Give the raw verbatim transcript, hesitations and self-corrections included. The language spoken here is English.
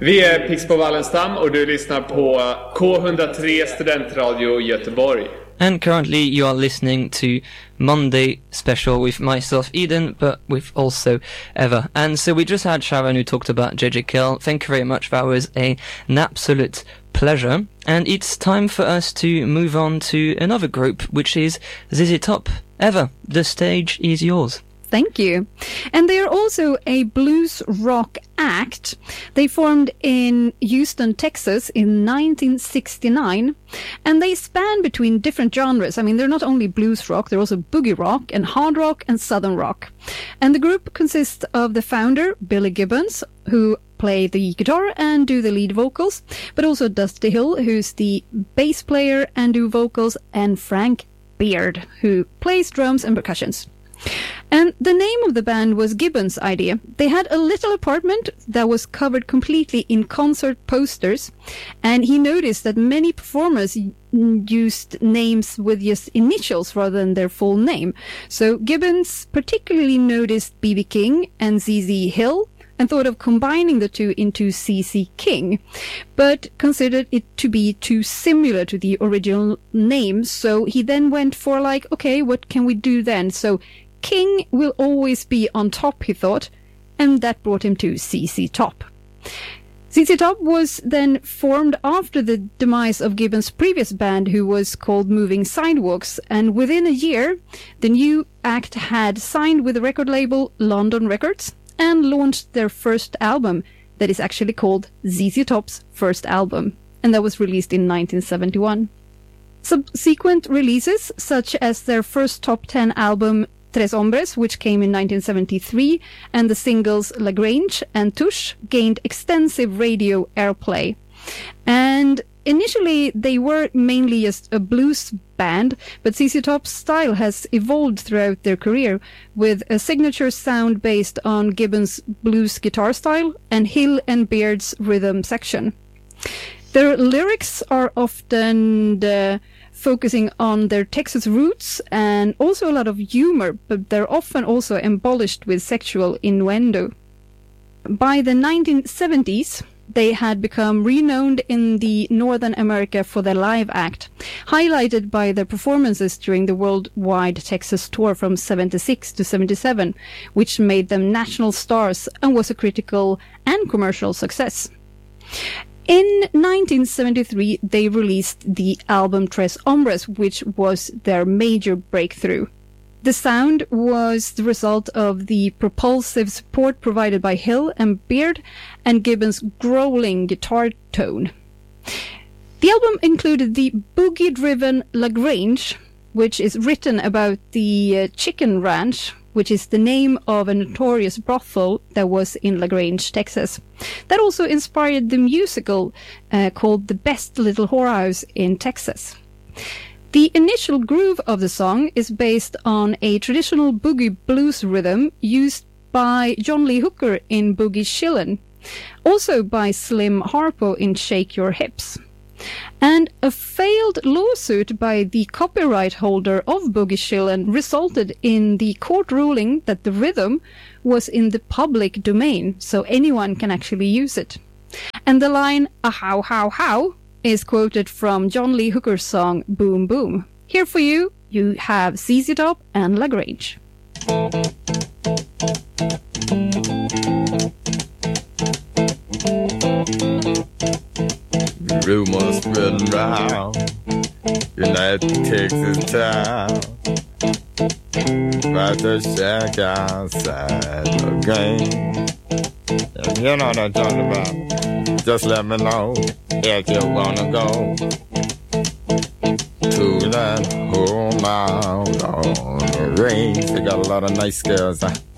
Vi är Pix på Wallenstam och du lyssnar på K one oh three Studentradio Göteborg. And currently you are listening to Monday Special with myself, Eden, but with also Eva. And so we just had Sharon who talked about J J Cale. Thank you very much. That was a, an absolute pleasure. And it's time for us to move on to another group, which is Z Z Top. Eva, the stage is yours. Thank you. And they are also a blues rock act. They formed in Houston, Texas in nineteen sixty-nine. And they span between different genres. I mean, they're not only blues rock, they're also boogie rock and hard rock and southern rock. And the group consists of the founder, Billy Gibbons, who play the guitar and do the lead vocals, but also Dusty Hill, who's the bass player and do vocals, and Frank Beard, who plays drums and percussions. And the name of the band was Gibbons' idea. They had a little apartment that was covered completely in concert posters, and he noticed that many performers used names with just initials rather than their full name. So Gibbons particularly noticed B B King and Z Z Hill and thought of combining the two into C C King, but considered it to be too similar to the original name. So he then went for like, okay, what can we do then? So King will always be on top, he thought, and that brought him to Z Z Top. Z Z Top was then formed after the demise of Gibbons' previous band, who was called Moving Sidewalks, and within a year, the new act had signed with the record label London Records and launched their first album that is actually called Z Z Top's First Album, and that was released in nineteen seventy-one. Subsequent releases, such as their first top ten album Tres Hombres, which came in nineteen seventy-three, and the singles Lagrange and Tush, gained extensive radio airplay. And initially they were mainly just a blues band, but Z Z Top's style has evolved throughout their career, with a signature sound based on Gibbons' blues guitar style and Hill and Beard's rhythm section. Their lyrics are often uh, focusing on their Texas roots and also a lot of humor, but they're often also embellished with sexual innuendo. By the nineteen seventies, they had become renowned in the Northern America for their live act, highlighted by their performances during the worldwide Texas tour from seventy-six to seventy-seven, which made them national stars and was a critical and commercial success. In nineteen seventy-three, they released the album Tres Hombres, which was their major breakthrough. The sound was the result of the propulsive support provided by Hill and Beard and Gibbons' growling guitar tone. The album included the boogie-driven Lagrange, which is written about the uh, Chicken Ranch, which is the name of a notorious brothel that was in Lagrange, Texas. That also inspired the musical uh, called The Best Little Whorehouse in Texas. The initial groove of the song is based on a traditional boogie blues rhythm used by John Lee Hooker in Boogie Shillin', also by Slim Harpo in Shake Your Hips. And a failed lawsuit by the copyright holder of Boogie Shillin' resulted in the court ruling that the rhythm was in the public domain, so anyone can actually use it. And the line, "a how how how," is quoted from John Lee Hooker's song Boom Boom. Here for you, you have Z Z Top and Lagrange. Rumors spreading round in that Texas town about the shack outside the game. If you know what I'm talking about, just let me know if you wanna go to that home out on the range. They got a lot of nice girls. Huh?